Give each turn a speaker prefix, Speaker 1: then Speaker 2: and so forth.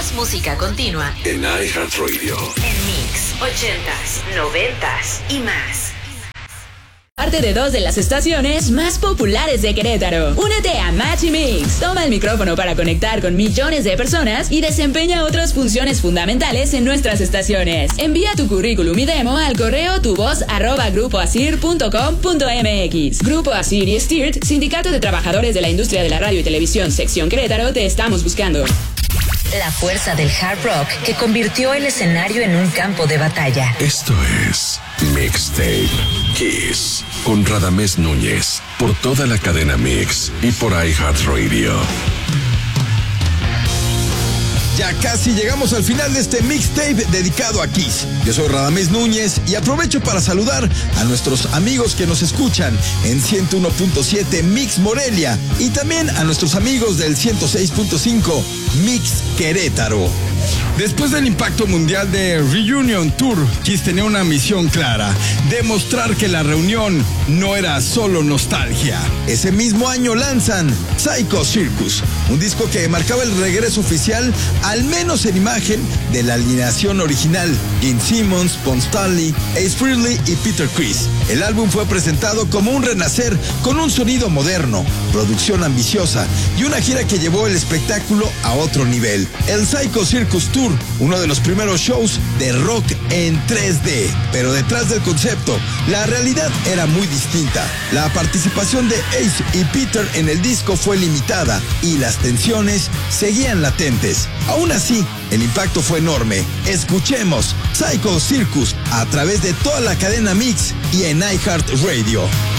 Speaker 1: Más música continua
Speaker 2: en iHeartRadio.
Speaker 1: En Mix 80s, 90s y más.
Speaker 3: Parte de 2 de las estaciones más populares de Querétaro. Únete a Match y Mix. Toma el micrófono para conectar con millones de personas y desempeña otras funciones fundamentales en nuestras estaciones. Envía tu currículum y demo al correo tuvoz@grupoasir.com.mx. Grupo Asir y Stirt, Sindicato de Trabajadores de la Industria de la Radio y Televisión, Sección Querétaro, te estamos buscando.
Speaker 1: La fuerza del hard rock que convirtió el escenario en un campo de batalla.
Speaker 2: Esto es Mixtape Kiss con Radamés Núñez por toda la cadena Mix y por iHeartRadio.
Speaker 4: Ya casi llegamos al final de este mixtape dedicado a Kiss. Yo soy Radamés Núñez y aprovecho para saludar a nuestros amigos que nos escuchan en 101.7 Mix Morelia y también a nuestros amigos del 106.5 Mix Querétaro. Después del impacto mundial de Reunion Tour, Kiss tenía una misión clara: demostrar que la reunión no era solo nostalgia. Ese mismo año lanzan Psycho Circus, un disco que marcaba el regreso oficial, al menos en imagen, de la alineación original: Gene Simmons, Paul Stanley, Ace Frehley y Peter Criss. El álbum fue presentado como un renacer con un sonido moderno, producción ambiciosa y una gira que llevó el espectáculo a otro nivel. El Psycho Circus Tour, uno de los primeros shows de rock en 3D. Pero detrás del concepto, la realidad era muy distinta. La participación de Ace y Peter en el disco fue limitada y las tensiones seguían latentes. Aún así, el impacto fue enorme. Escuchemos Psycho Circus a través de toda la cadena Mix y en iHeartRadio.